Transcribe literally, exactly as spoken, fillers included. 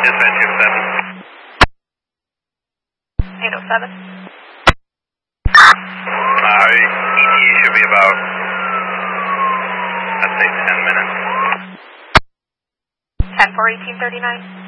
Dispatch eight oh seven. eight oh seven. Uh, E T A should be about, I'd say ten minutes. ten for eighteen thirty-nine.